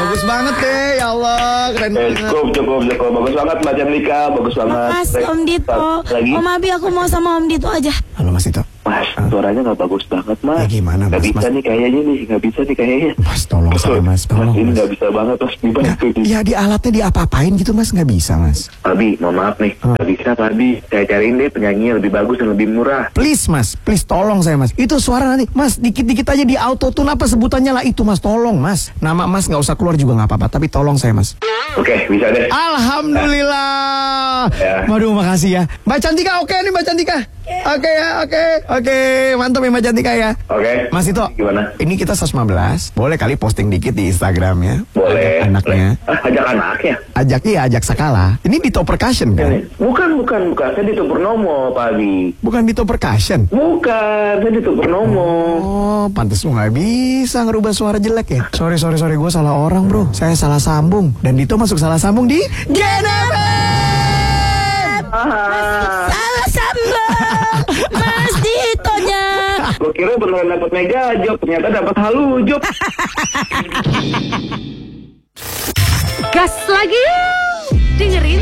Bagus banget deh, ya Allah, keren banget. Cukup. Bagus banget Mbak Chandrika, bagus banget. Makasih Om Dito. Lagi? Om Abi aku mau sama Om Dito aja. Halo Mas Dito. Mas, suaranya nggak bagus banget Mas. Ya, gimana, Mas? Nggak bisa Mas? nih kayaknya. Mas tolong saya Mas, tolong Ini Mas. nggak bisa banget Mas, dibantu nih. Ya di alatnya diapa-apain gitu Mas, nggak bisa Mas. Abi, mohon maaf nih, nggak bisa Pak Abi. Saya cariin deh penyanyi yang lebih bagus dan lebih murah. Please Mas, please tolong saya Mas. Itu suara nanti Mas, dikit-dikit aja di autotune apa sebutannya lah itu Mas, tolong Mas. Nama Mas nggak usah keluar juga nggak apa-apa, tapi tolong saya Mas. Oke, bisa deh. Alhamdulillah. Ya. Waduh, makasih ya. Mbak Cantika, oke nih Mbak Cantika. Oke ya, oke. Mantap ya Mbak Cantika ya. Oke. Mas Dito, Gimana? ini kita 115. Boleh kali posting dikit di Instagram ya. Boleh. Ajak anaknya. Ajak anaknya? Ajak Sakala. Ini Dito Percussion kan? Bukan. Saya Dito Purnomo, Pak Abi. Bukan Dito Percussion. Bukan, saya Dito Purnomo. Oh, pantes lu nggak bisa ngerubah suara jelek ya. Sorry, gue salah orang bro. Saya salah sambung. Dan Dito masuk salah sambung di GNFM. Salah sambung Mas Ditonya. Gue kira beneran dapat mega job, ternyata dapat halu job. Gas lagi yuk. Dengerin